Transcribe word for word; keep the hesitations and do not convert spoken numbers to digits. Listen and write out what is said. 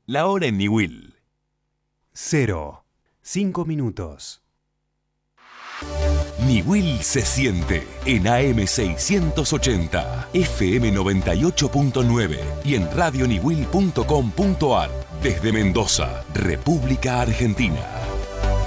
La hora en Niwil. Cero. Cinco minutos. Niwil se siente en A M seiscientos ochenta, F M noventa y ocho punto nueve y en radio niwil punto com punto ar desde Mendoza, República Argentina.